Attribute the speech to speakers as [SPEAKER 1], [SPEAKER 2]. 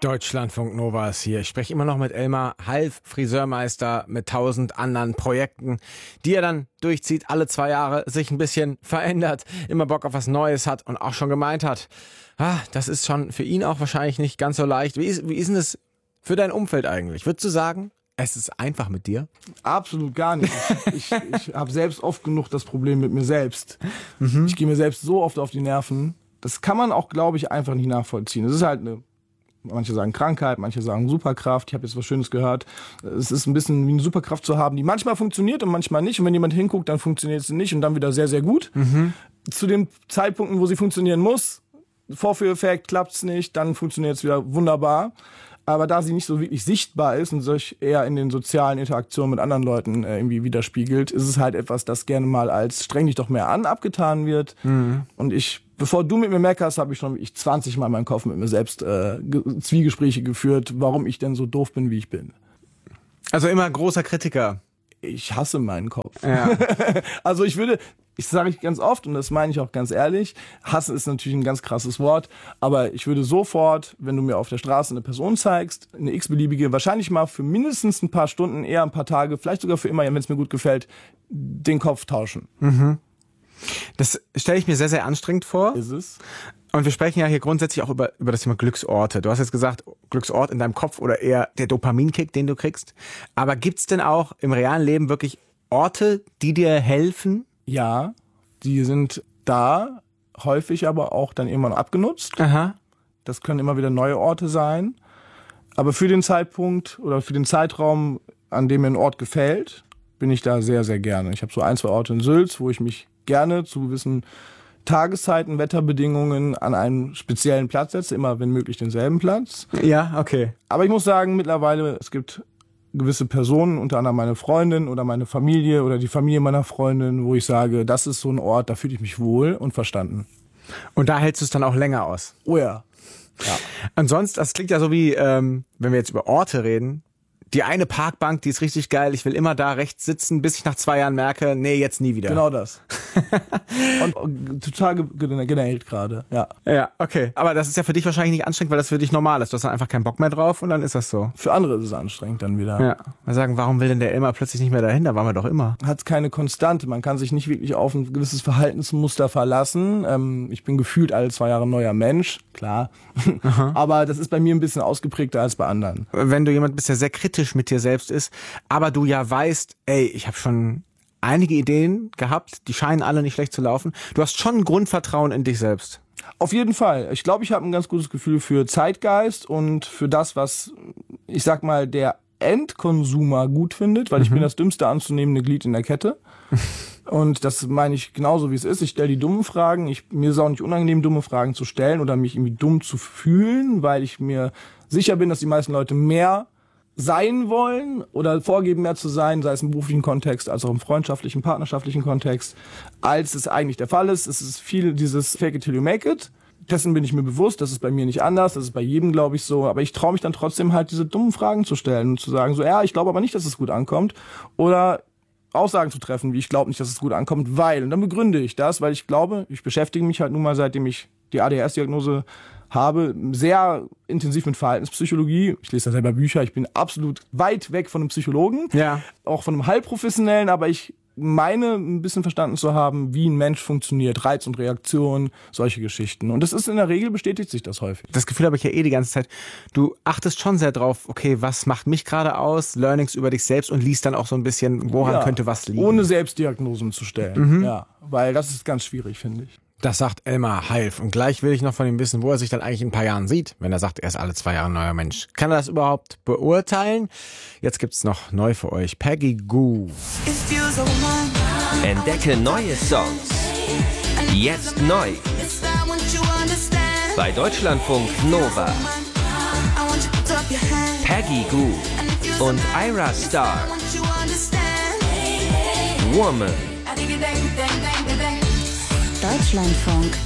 [SPEAKER 1] Deutschlandfunk Nova ist hier. Ich spreche immer noch mit Elmar Half, Friseurmeister mit 1000 anderen Projekten, die er dann durchzieht, alle 2 Jahre, sich ein bisschen verändert, immer Bock auf was Neues hat und auch schon gemeint hat, das ist schon für ihn auch wahrscheinlich nicht ganz so leicht. Wie ist denn es für dein Umfeld eigentlich? Würdest du sagen, es ist einfach mit dir?
[SPEAKER 2] Absolut gar nicht. Ich habe selbst oft genug das Problem mit mir selbst. Ich gehe mir selbst so oft auf die Nerven. Das kann man auch, glaube ich, einfach nicht nachvollziehen. Es ist halt manche sagen Krankheit, manche sagen Superkraft. Ich habe jetzt was Schönes gehört. Es ist ein bisschen wie eine Superkraft zu haben, die manchmal funktioniert und manchmal nicht. Und wenn jemand hinguckt, dann funktioniert sie nicht und dann wieder sehr, sehr gut. Zu den Zeitpunkten, wo sie funktionieren muss, Vorführeffekt, klappt's nicht, dann funktioniert es wieder wunderbar. Aber da sie nicht so wirklich sichtbar ist und sich eher in den sozialen Interaktionen mit anderen Leuten irgendwie widerspiegelt, ist es halt etwas, das gerne mal als streng dich doch mehr an abgetan wird. Und bevor du mit mir meckerst, habe ich schon 20 Mal in meinem Kopf mit mir selbst Zwiegespräche geführt, warum ich denn so doof bin, wie ich bin.
[SPEAKER 1] Also immer großer Kritiker.
[SPEAKER 2] Ich hasse meinen Kopf.
[SPEAKER 1] Ja.
[SPEAKER 2] Also ich sage ich ganz oft und das meine ich auch ganz ehrlich, hassen ist natürlich ein ganz krasses Wort, aber ich würde sofort, wenn du mir auf der Straße eine Person zeigst, eine x-beliebige, wahrscheinlich mal für mindestens ein paar Stunden, eher ein paar Tage, vielleicht sogar für immer, wenn es mir gut gefällt, den Kopf tauschen.
[SPEAKER 1] Das stelle ich mir sehr, sehr anstrengend vor.
[SPEAKER 2] Ist es?
[SPEAKER 1] Und wir sprechen ja hier grundsätzlich auch über das Thema Glücksorte. Du hast jetzt gesagt, Glücksort in deinem Kopf oder eher der Dopaminkick, den du kriegst. Aber gibt's denn auch im realen Leben wirklich Orte, die dir helfen?
[SPEAKER 2] Ja, die sind da, häufig aber auch dann irgendwann abgenutzt.
[SPEAKER 1] Aha.
[SPEAKER 2] Das können immer wieder neue Orte sein. Aber für den Zeitpunkt oder für den Zeitraum, an dem mir ein Ort gefällt, bin ich da sehr, sehr gerne. Ich habe so 1, 2 Orte in Sülz, wo ich mich gerne zu gewissen Tageszeiten, Wetterbedingungen an einen speziellen Platz setze, immer wenn möglich denselben Platz.
[SPEAKER 1] Ja, okay.
[SPEAKER 2] Aber ich muss sagen, mittlerweile, es gibt gewisse Personen, unter anderem meine Freundin oder meine Familie oder die Familie meiner Freundin, wo ich sage, das ist so ein Ort, da fühle ich mich wohl und verstanden.
[SPEAKER 1] Und da hältst du es dann auch länger aus?
[SPEAKER 2] Oh ja.
[SPEAKER 1] Ansonsten, das klingt ja so wie, wenn wir jetzt über Orte reden, die eine Parkbank, die ist richtig geil, ich will immer da rechts sitzen, bis ich nach 2 Jahren merke, nee, jetzt nie wieder.
[SPEAKER 2] Genau das. Und total genäht gerade, ja.
[SPEAKER 1] Ja, okay. Aber das ist ja für dich wahrscheinlich nicht anstrengend, weil das für dich normal ist. Du hast dann einfach keinen Bock mehr drauf und dann ist das so.
[SPEAKER 2] Für andere ist es anstrengend dann wieder.
[SPEAKER 1] Ja. Mal sagen, warum will denn der Elmar plötzlich nicht mehr dahin? Da waren wir doch immer.
[SPEAKER 2] Hat keine Konstante. Man kann sich nicht wirklich auf ein gewisses Verhaltensmuster verlassen. Ich bin gefühlt alle 2 Jahre ein neuer Mensch, klar. Aber das ist bei mir ein bisschen ausgeprägter als bei anderen.
[SPEAKER 1] Wenn du jemand bist, der sehr kritisch mit dir selbst ist, aber du ja weißt, ich habe schon einige Ideen gehabt, die scheinen alle nicht schlecht zu laufen. Du hast schon ein Grundvertrauen in dich selbst.
[SPEAKER 2] Auf jeden Fall. Ich glaube, ich habe ein ganz gutes Gefühl für Zeitgeist und für das, was, ich sag mal, der Endkonsumer gut findet, weil ich bin das dümmste anzunehmende Glied in der Kette. Und das meine ich genauso, wie es ist. Ich stelle die dummen Fragen. Mir ist auch nicht unangenehm, dumme Fragen zu stellen oder mich irgendwie dumm zu fühlen, weil ich mir sicher bin, dass die meisten Leute mehr sein wollen oder vorgeben, mehr zu sein, sei es im beruflichen Kontext als auch im freundschaftlichen, partnerschaftlichen Kontext, als es eigentlich der Fall ist. Es ist viel dieses Fake it till you make it. Dessen bin ich mir bewusst, das ist bei mir nicht anders, das ist bei jedem, glaube ich, so. Aber ich traue mich dann trotzdem halt, diese dummen Fragen zu stellen und zu sagen, so, ich glaube aber nicht, dass es gut ankommt. Oder Aussagen zu treffen, wie ich glaube nicht, dass es gut ankommt, weil. Und dann begründe ich das, weil ich glaube, ich beschäftige mich halt nun mal, seitdem ich die ADHS-Diagnose habe, sehr intensiv mit Verhaltenspsychologie. Ich lese da selber Bücher. Ich bin absolut weit weg von einem Psychologen.
[SPEAKER 1] Ja.
[SPEAKER 2] Auch von einem Halbprofessionellen, aber ich meine, ein bisschen verstanden zu haben, wie ein Mensch funktioniert, Reiz und Reaktion, solche Geschichten. Und das ist in der Regel, bestätigt sich das häufig.
[SPEAKER 1] Das Gefühl habe ich ja die ganze Zeit. Du achtest schon sehr drauf, okay, was macht mich gerade aus, Learnings über dich selbst und liest dann auch so ein bisschen, woran könnte was liegen.
[SPEAKER 2] Ohne Selbstdiagnosen zu stellen. Ja, weil das ist ganz schwierig, finde ich.
[SPEAKER 1] Das sagt Elmar Half. Und gleich will ich noch von ihm wissen, wo er sich dann eigentlich in ein paar Jahren sieht, wenn er sagt, er ist alle 2 Jahre ein neuer Mensch. Kann er das überhaupt beurteilen? Jetzt gibt's noch neu für euch. Peggy Gou.
[SPEAKER 3] Entdecke neue Songs. Jetzt neu. Bei Deutschlandfunk Nova. Peggy Gou und Ira Star. Woman.
[SPEAKER 4] Deutschlandfunk